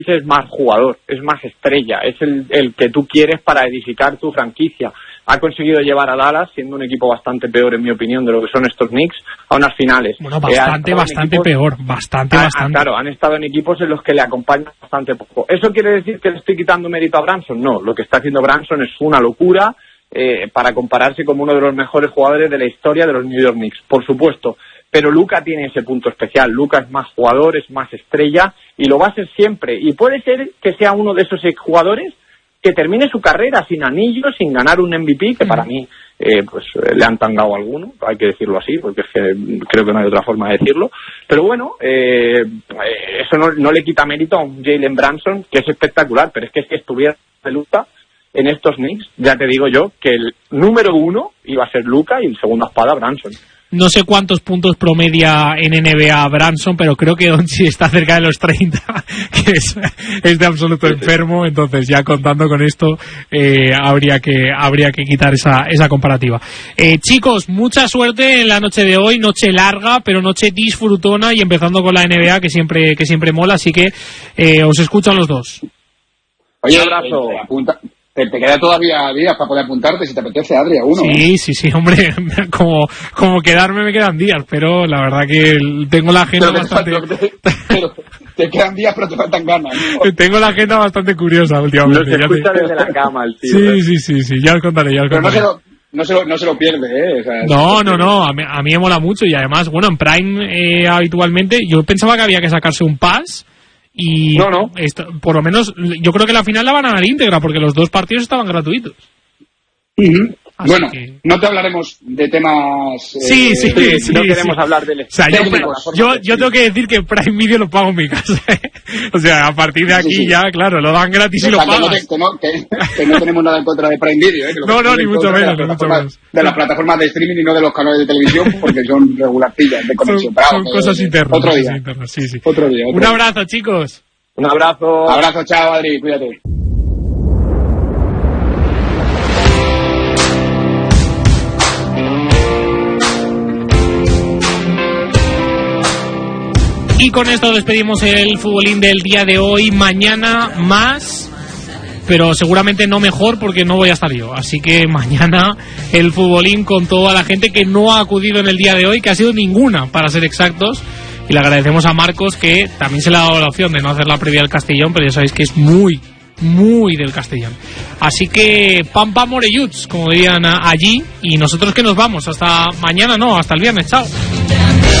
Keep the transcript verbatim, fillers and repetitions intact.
es más jugador, es más estrella, es el, el que tú quieres para edificar tu franquicia. Ha conseguido llevar a Dallas, siendo un equipo bastante peor, en mi opinión, de lo que son estos Knicks, a unas finales. Bueno, bastante, eh, bastante equipos, peor, bastante, ah, bastante. Claro, han estado en equipos en los que le acompañan bastante poco. ¿Eso quiere decir que le estoy quitando mérito a Brunson? No, lo que está haciendo Brunson es una locura eh, para compararse como uno de los mejores jugadores de la historia de los New York Knicks, por supuesto. Pero Luka tiene ese punto especial. Luka es más jugador, es más estrella y lo va a ser siempre. Y puede ser que sea uno de esos jugadores que termine su carrera sin anillo, sin ganar un M V P, que para mí eh, pues le han tangado a alguno, hay que decirlo así, porque es que creo que no hay otra forma de decirlo. Pero bueno, eh, eso no, no le quita mérito a un Jalen Brunson, que es espectacular, pero es que si estuviera de Luka en estos Knicks, ya te digo yo que el número uno iba a ser Luka y el segundo espada Brunson. No sé cuántos puntos promedia en N B A Brunson, pero creo que Doncic está cerca de los treinta, que es, es de absoluto enfermo. Entonces, ya contando con esto, eh, habría que habría que quitar esa esa comparativa. Eh, chicos, mucha suerte en la noche de hoy, noche larga, pero noche disfrutona, y empezando con la N B A, que siempre que siempre mola. Así que eh, os escuchan los dos. Oye, un abrazo. Eh, apunta. Te, te queda todavía días para poder apuntarte si te apetece, Adri, a uno. Sí, sí, sí, hombre, como, como quedarme me quedan días, pero la verdad que tengo la agenda pero bastante... Te, pero te quedan días, pero te faltan ganas, ¿no? Tengo la agenda bastante curiosa últimamente. No se escucha desde la cama el tío. Sí, sí, sí, sí, ya os contaré, ya os pero contaré. No se lo, no se lo, no se lo pierde, ¿eh? O sea, no, no, no, a mí, a mí me mola mucho, y además, bueno, en Prime eh, habitualmente, yo pensaba que había que sacarse un pass. Y no, no. Esto, por lo menos, yo creo que la final la van a dar íntegra, porque los dos partidos estaban gratuitos. Uh-huh. Bueno, que... no te hablaremos de temas... Eh, sí, sí, sí, sí. No sí, queremos sí. hablar del... O sea, yo, yo, yo tengo que decir que Prime Video lo pago en mi casa. O sea, a partir de aquí sí, sí. ya, claro, lo dan gratis o y lo pagas. Que no, que, no, que, que no tenemos nada en contra de Prime Video. ¿eh? Que no, no, ni mucho menos, ni mucho menos. De las plataformas de streaming y no de los canales de televisión, porque son regularcillas de conexión. Son, son cosas internas. Otro día. Internas, sí, sí. Otro día. Otro Un día. abrazo, chicos. Un abrazo. Abrazo, chao, Adri, cuídate. Y con esto despedimos el futbolín del día de hoy. Mañana más, pero seguramente no mejor, porque no voy a estar yo. Así que mañana el futbolín con toda la gente que no ha acudido en el día de hoy, que ha sido ninguna, para ser exactos. Y le agradecemos a Marcos, que también se le ha dado la opción de no hacer la previa al Castellón, pero ya sabéis que es muy, muy del Castellón. Así que pam pam orelluts, como dirían allí. Y nosotros que nos vamos hasta mañana, no, hasta el viernes. Chao.